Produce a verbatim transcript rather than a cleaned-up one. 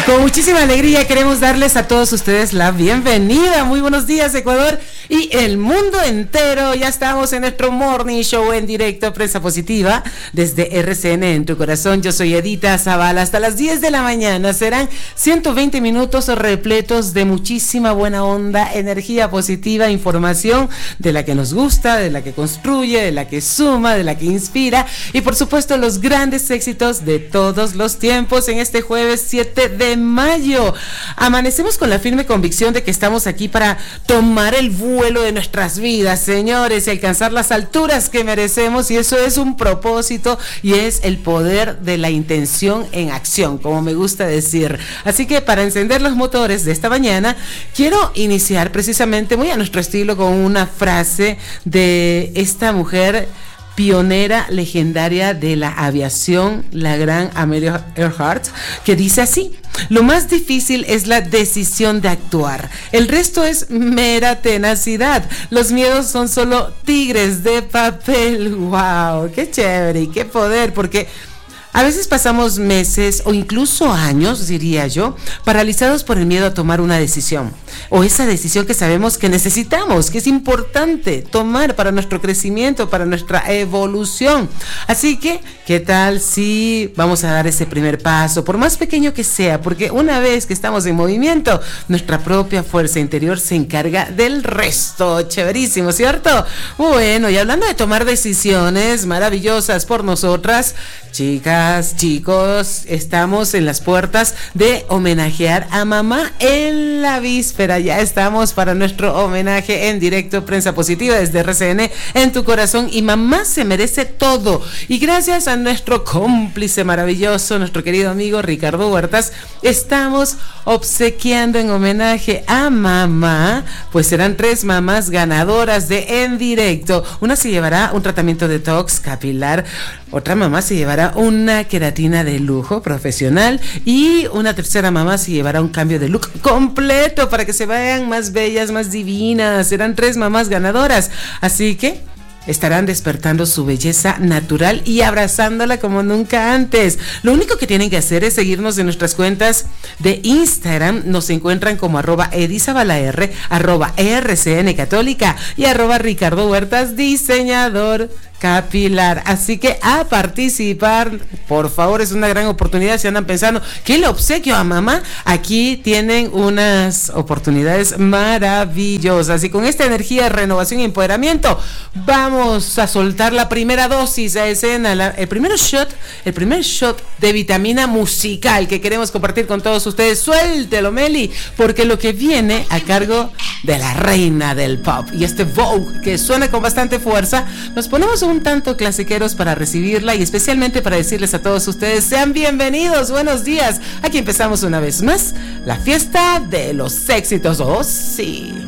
Con muchísima alegría queremos darles a todos ustedes la bienvenida. Muy buenos días, Ecuador y el mundo entero. Ya estamos en nuestro Morning Show en directo, Prensa Positiva, desde R C N en tu corazón. Yo soy Edita Zavala. Hasta las diez de la mañana serán ciento veinte minutos repletos de muchísima buena onda, energía positiva, información de la que nos gusta, de la que construye, de la que suma, de la que inspira y por supuesto los grandes éxitos de todos los tiempos en este jueves siete de mayo. Amanecemos con la firme convicción de que estamos aquí para tomar el vuelo de nuestras vidas, señores, y alcanzar las alturas que merecemos, y eso es un propósito y es el poder de la intención en acción, como me gusta decir. Así que para encender los motores de esta mañana, quiero iniciar precisamente muy a nuestro estilo con una frase de esta mujer pionera legendaria de la aviación, la gran Amelia Earhart, que dice así: lo más difícil es la decisión de actuar, el resto es mera tenacidad, los miedos son solo tigres de papel. Wow, qué chévere y qué poder, porque a veces pasamos meses o incluso años, diría yo, paralizados por el miedo a tomar una decisión, o esa decisión que sabemos que necesitamos, que es importante tomar para nuestro crecimiento, para nuestra evolución. Así que, ¿qué tal si vamos a dar ese primer paso, por más pequeño que sea? Porque una vez que estamos en movimiento, nuestra propia fuerza interior se encarga del resto. Chéverísimo, ¿cierto? Bueno, y hablando de tomar decisiones maravillosas por nosotras, chicas, chicos, estamos en las puertas de homenajear a mamá en la víspera. Ya estamos para nuestro homenaje en directo, Prensa Positiva, desde R C N en tu corazón. Y mamá se merece todo. Y gracias a nuestro cómplice maravilloso, nuestro querido amigo Ricardo Huertas, estamos obsequiando en homenaje a mamá, pues serán tres mamás ganadoras de En Directo. Una se llevará un tratamiento detox capilar, otra mamá se llevará una queratina de lujo profesional y una tercera mamá se llevará un cambio de look completo para que se vean más bellas, más divinas. Serán tres mamás ganadoras, así que estarán despertando su belleza natural y abrazándola como nunca antes. Lo único que tienen que hacer es seguirnos en nuestras cuentas de Instagram. Nos encuentran como arroba edizabalaR, arroba RCN Católica y arroba Ricardo Huertas Diseñador Capilar. Así que a participar, por favor, es una gran oportunidad. Si andan pensando que le obsequio a mamá, aquí tienen unas oportunidades maravillosas. Y con esta energía, renovación y empoderamiento, vamos a soltar la primera dosis a escena, la, el primer shot, el primer shot de vitamina musical que queremos compartir con todos ustedes. Suéltelo, Meli, porque lo que viene a cargo de la reina del pop y este Vogue que suena con bastante fuerza, nos ponemos un tanto clasiqueros para recibirla y especialmente para decirles a todos ustedes: sean bienvenidos, buenos días. Aquí empezamos una vez más la fiesta de los éxitos. Oh, sí.